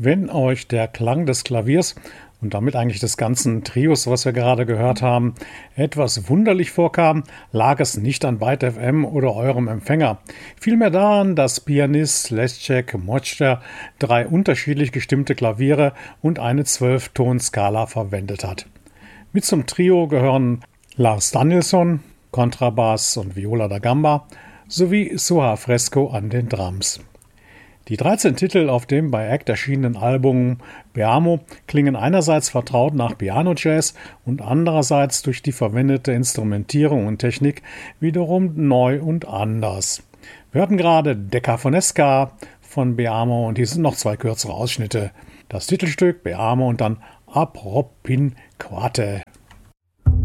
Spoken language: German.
Wenn euch der Klang des Klaviers und damit eigentlich des ganzen Trios, was wir gerade gehört haben, etwas wunderlich vorkam, lag es nicht an Byte FM oder eurem Empfänger. Vielmehr daran, dass Pianist Leszek Moczter 3 unterschiedlich gestimmte Klaviere und eine 12-Ton-Skala verwendet hat. Mit zum Trio gehören Lars Danielsson, Kontrabass und Viola da Gamba sowie Suha Fresco an den Drums. Die 13 Titel auf dem bei ACT erschienenen Album Beamo klingen einerseits vertraut nach Piano-Jazz und andererseits durch die verwendete Instrumentierung und Technik wiederum neu und anders. Wir hörten gerade Deccafonesca von Beamo und hier sind noch 2 kürzere Ausschnitte. Das Titelstück Beamo und dann Apropinquate.